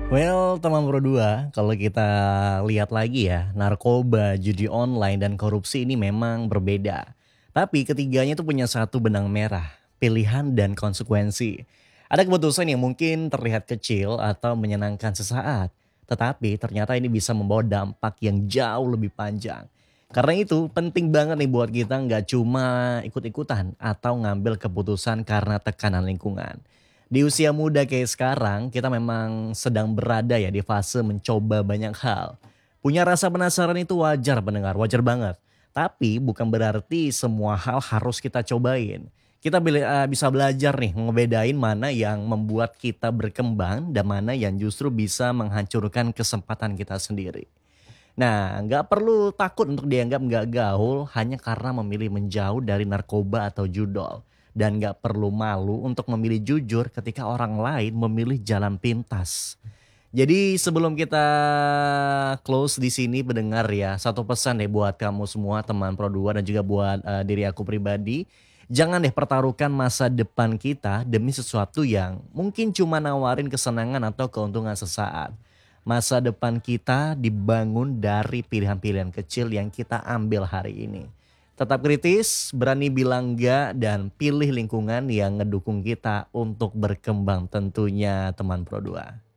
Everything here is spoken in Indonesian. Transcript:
Well, teman Pro 2, kalau kita lihat lagi ya, narkoba, judi online, dan korupsi ini memang berbeda. Tapi ketiganya itu punya satu benang merah, pilihan dan konsekuensi. Ada keputusan yang mungkin terlihat kecil atau menyenangkan sesaat, tetapi ternyata ini bisa membawa dampak yang jauh lebih panjang. Karena itu penting banget nih buat kita nggak cuma ikut-ikutan atau ngambil keputusan karena tekanan lingkungan. Di usia muda kayak sekarang, kita memang sedang berada ya di fase mencoba banyak hal. Punya rasa penasaran itu wajar pendengar, wajar banget. Tapi bukan berarti semua hal harus kita cobain. Kita bisa belajar nih ngebedain mana yang membuat kita berkembang dan mana yang justru bisa menghancurkan kesempatan kita sendiri. Nah, nggak perlu takut untuk dianggap nggak gaul hanya karena memilih menjauh dari narkoba atau judol. Dan nggak perlu malu untuk memilih jujur ketika orang lain memilih jalan pintas. Jadi sebelum kita close di sini mendengar ya, satu pesan deh buat kamu semua teman Pro 2 dan juga buat diri aku pribadi. Jangan deh pertaruhkan masa depan kita demi sesuatu yang mungkin cuma nawarin kesenangan atau keuntungan sesaat. Masa depan kita dibangun dari pilihan-pilihan kecil yang kita ambil hari ini. Tetap kritis, berani bilang enggak, dan pilih lingkungan yang ngedukung kita untuk berkembang tentunya teman Pro 2.